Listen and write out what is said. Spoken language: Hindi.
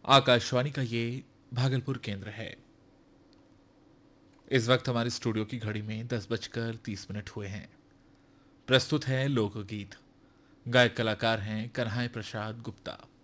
आकाशवाणी का ये भागलपुर केंद्र है। इस वक्त हमारे स्टूडियो की घड़ी में 10:30 हुए हैं। प्रस्तुत है लोकगीत। गायक कलाकार हैं कन्हैया प्रसाद गुप्ता।